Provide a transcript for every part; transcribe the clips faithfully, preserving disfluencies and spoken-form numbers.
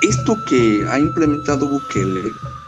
esto que ha implementado Bukele,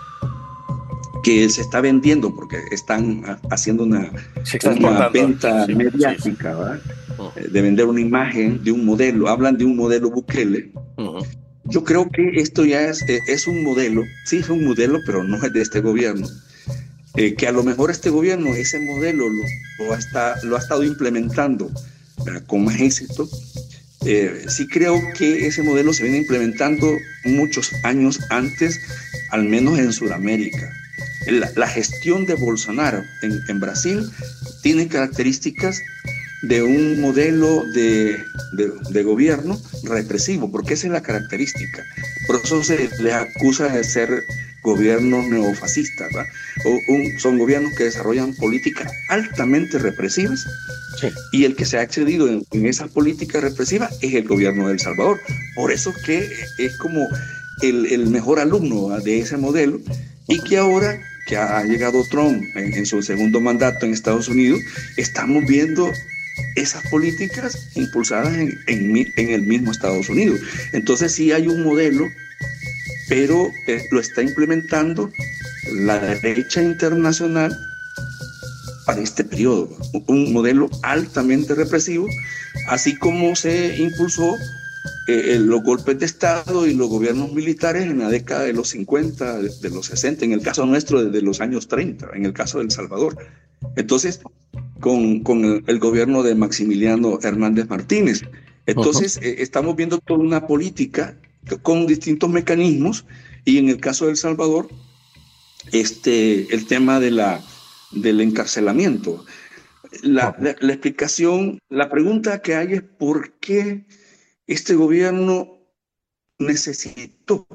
que se está vendiendo porque están haciendo una, Se está una exportando. venta Sí, sí, sí. mediática, ¿verdad? Uh De vender una imagen de un modelo, hablan de un modelo Bukele. -huh. Yo creo que esto ya es, es un modelo, sí es un modelo, pero no es de este gobierno, eh, que a lo mejor este gobierno ese modelo lo, lo, está, lo ha estado implementando, ¿verdad?, con más éxito. Eh, sí creo que ese modelo se viene implementando muchos años antes, al menos en Sudamérica. La, la gestión de Bolsonaro en, en Brasil tiene características de un modelo de, de, de, gobierno represivo, porque esa es la característica. Por eso se les acusa de ser gobiernos neofascistas, ¿verdad? O un, son gobiernos que desarrollan políticas altamente represivas, Sí. y el que se ha excedido en, en esa política represiva es el gobierno de El Salvador. Por eso que es como el, el mejor alumno, ¿verdad?, de ese modelo, y que ahora que ha llegado Trump en, en su segundo mandato en Estados Unidos, estamos viendo esas políticas impulsadas en, en, en el mismo Estados Unidos. Entonces sí hay un modelo, pero eh, lo está implementando la derecha internacional para este periodo, un modelo altamente represivo, así como se impulsó eh, los golpes de Estado y los gobiernos militares en la década de los cincuenta, de, de los sesenta, en el caso nuestro desde los años treinta, en el caso de El Salvador. Entonces, con, con el, el gobierno de Maximiliano Hernández Martínez. Uh -huh. Entonces, eh, estamos viendo toda una política con distintos mecanismos, y en el caso de El Salvador, este, el tema de la, del encarcelamiento. La, Uh -huh. la, la explicación, la pregunta que hay es por qué este gobierno necesitó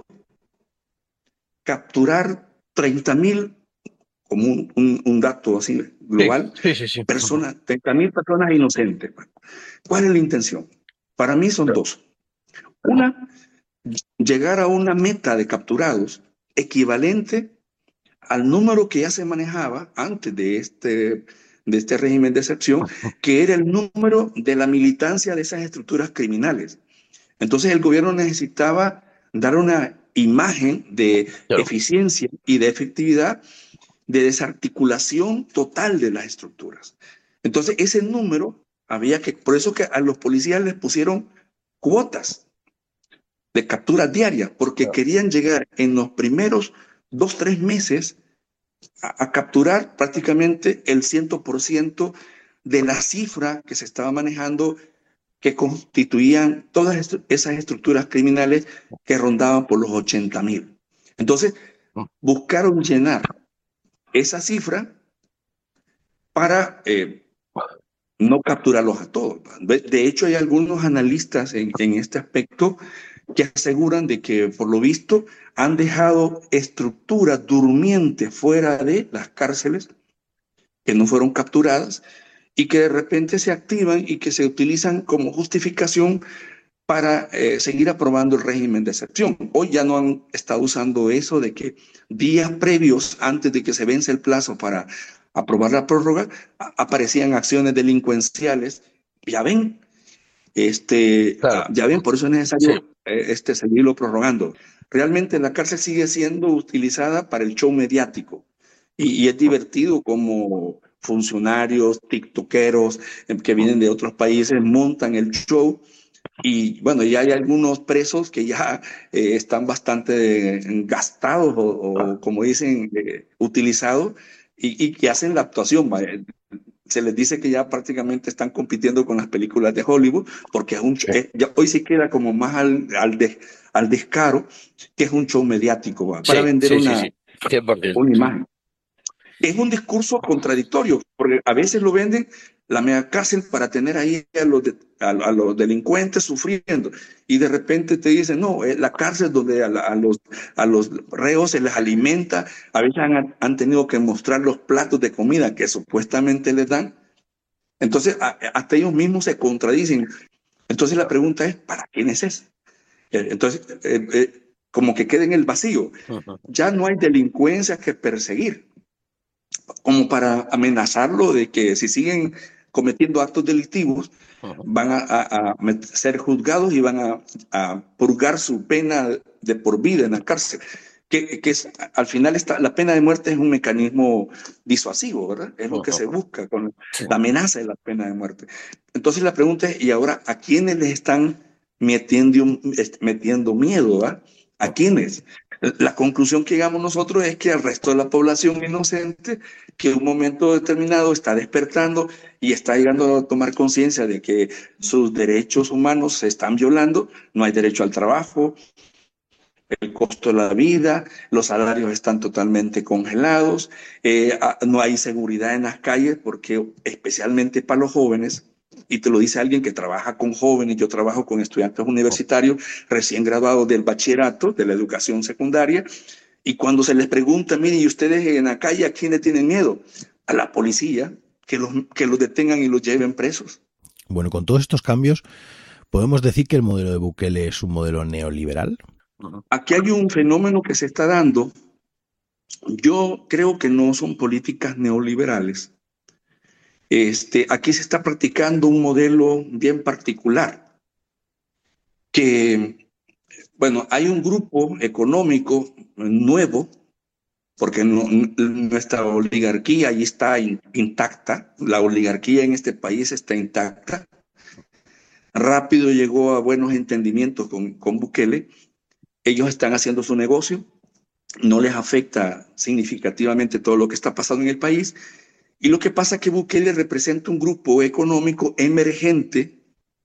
capturar treinta mil, como un, un, un dato así Sí, global, sí, sí, sí. Uh -huh. personas, treinta mil personas inocentes. ¿Cuál es la intención? Para mí son dos. Una, llegar a una meta de capturados equivalente al número que ya se manejaba antes de este, de este régimen de excepción, que era el número de la militancia de esas estructuras criminales. Entonces el gobierno necesitaba dar una imagen de Claro. eficiencia y de efectividad, de desarticulación total de las estructuras. Entonces ese número había que, por eso que a los policías les pusieron cuotas de capturas diarias, porque Claro. querían llegar en los primeros dos, tres meses a, a capturar prácticamente el cien por ciento de la cifra que se estaba manejando, que constituían todas est esas estructuras criminales que rondaban por los ochenta mil. Entonces, Uh buscaron llenar esa cifra para eh, no capturarlos a todos. De hecho, hay algunos analistas en, en este aspecto que aseguran de que, por lo visto, han dejado estructuras durmientes fuera de las cárceles que no fueron capturadas y que de repente se activan y que se utilizan como justificación para eh, seguir aprobando el régimen de excepción. Hoy ya no han estado usando eso de que días previos, antes de que se vence el plazo para aprobar la prórroga, aparecían acciones delincuenciales. Ya ven, este, Claro. ya ven, por eso es Sí. necesario eh, este, seguirlo prorrogando. Realmente la cárcel sigue siendo utilizada para el show mediático, y, y es divertido como funcionarios, tiktokeros eh, que vienen de otros países montan el show. Y bueno, ya hay algunos presos que ya eh, están bastante eh, gastados o, o, como dicen, eh, utilizados, y, y que hacen la actuación. ¿Vale? Se les dice que ya prácticamente están compitiendo con las películas de Hollywood, porque es un, Sí. eh, ya hoy se queda como más al, al, de, al descaro, que es un show mediático, ¿va?, para Sí, vender sí, sí, una, sí. cien por ciento. una imagen. Es un discurso contradictorio, porque a veces lo venden la mega cárcel para tener ahí a los, de, a, a los delincuentes sufriendo, y de repente te dicen, no, es la cárcel donde a, la, a, los, a los reos se les alimenta. A veces han, han tenido que mostrar los platos de comida que supuestamente les dan. Entonces, a, hasta ellos mismos se contradicen. Entonces la pregunta es, ¿para quién es eso? Entonces, eh, eh, como que queda en el vacío. Uh -huh. Ya no hay delincuencia que perseguir, como para amenazarlo de que si siguen cometiendo actos delictivos, Uh -huh. van a, a, a ser juzgados y van a, a purgar su pena de por vida en la cárcel. Que, que es, al final está, la pena de muerte es un mecanismo disuasivo, ¿verdad? Es lo que se busca con la amenaza de la pena de muerte. Entonces la pregunta es, ¿y ahora a quiénes les están metiendo, metiendo miedo? ¿verdad? ¿A quiénes? La conclusión que llegamos nosotros es que al resto de la población inocente, que en un momento determinado está despertando y está llegando a tomar conciencia de que sus derechos humanos se están violando, no hay derecho al trabajo, el costo de la vida, los salarios están totalmente congelados, eh, no hay seguridad en las calles porque especialmente para los jóvenes, y te lo dice alguien que trabaja con jóvenes, yo trabajo con estudiantes universitarios recién graduados del bachillerato, de la educación secundaria, y cuando se les pregunta, miren, ¿y ustedes en la calle a quién le tienen miedo? A la policía, que los, que los detengan y los lleven presos. Bueno, con todos estos cambios, ¿podemos decir que el modelo de Bukele es un modelo neoliberal? Aquí hay un fenómeno que se está dando. Yo creo que no son políticas neoliberales. Este, aquí se está practicando un modelo bien particular. Que, bueno, hay un grupo económico nuevo, porque no, nuestra oligarquía ahí está in, intacta. La oligarquía en este país está intacta. Rápido llegó a buenos entendimientos con, con Bukele. Ellos están haciendo su negocio, no les afecta significativamente todo lo que está pasando en el país. Y lo que pasa es que Bukele representa un grupo económico emergente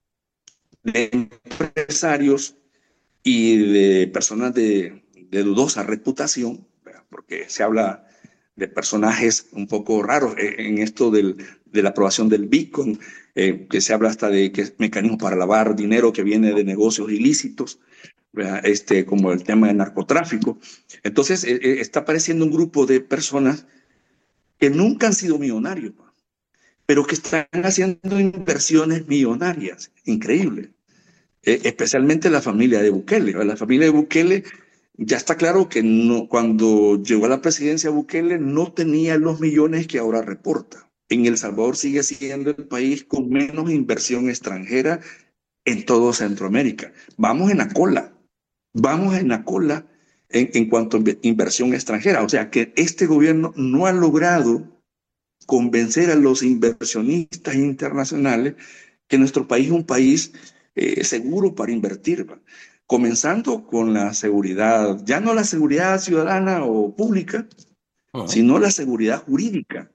de empresarios y de personas de, de dudosa reputación, porque se habla de personajes un poco raros en esto del, de la aprobación del Bitcoin, eh, que se habla hasta de que es mecanismo para lavar dinero que viene de negocios ilícitos. Este, como el tema del narcotráfico. Entonces, eh, está apareciendo un grupo de personas que nunca han sido millonarios, pero que están haciendo inversiones millonarias, increíble. Eh, especialmente la familia de Bukele. La familia de Bukele, ya está claro que no, cuando llegó a la presidencia Bukele no tenía los millones que ahora reporta. En El Salvador sigue siendo el país con menos inversión extranjera en todo Centroamérica. Vamos en la cola. Vamos en la cola en, en cuanto a inversión extranjera. O sea que este gobierno no ha logrado convencer a los inversionistas internacionales que nuestro país es un país eh, seguro para invertir. Comenzando con la seguridad, ya no la seguridad ciudadana o pública, uh-huh. sino la seguridad jurídica.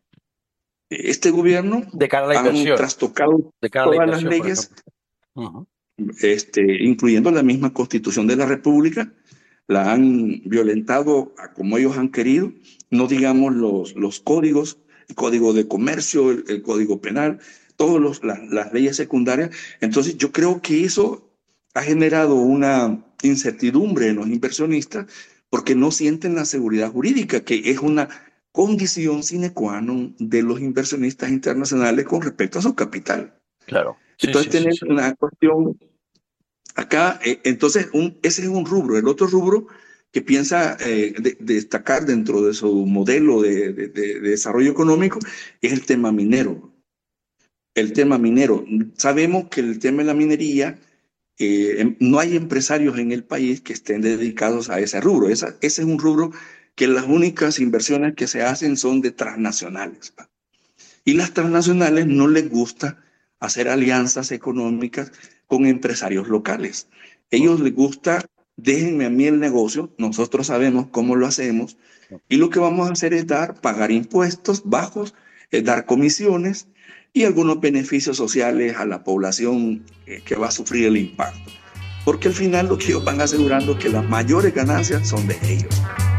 Este gobierno de cara a la han trastocado de cara todas las leyes. Uh-huh. Este, incluyendo la misma Constitución de la República, la han violentado a como ellos han querido, no digamos los, los códigos, el Código de Comercio, el, el Código Penal, todas la, las leyes secundarias. Entonces yo creo que eso ha generado una incertidumbre en los inversionistas porque no sienten la seguridad jurídica, que es una condición sine qua non de los inversionistas internacionales con respecto a su capital. Claro. Sí, entonces, sí, tener sí, sí. una cuestión acá, eh, entonces, un, ese es un rubro. El otro rubro que piensa eh, de, de destacar dentro de su modelo de, de, de, de desarrollo económico es el tema minero. El tema minero. Sabemos que el tema de la minería, eh, no hay empresarios en el país que estén dedicados a ese rubro. Esa, ese es un rubro que las únicas inversiones que se hacen son de transnacionales. ¿va? Y las transnacionales no les gusta hacer alianzas económicas con empresarios locales. Ellos les gusta, déjenme a mí el negocio, nosotros sabemos cómo lo hacemos, y lo que vamos a hacer es dar, pagar impuestos bajos, es dar comisiones y algunos beneficios sociales a la población eh, que va a sufrir el impacto. Porque al final lo que ellos van asegurando es que las mayores ganancias son de ellos.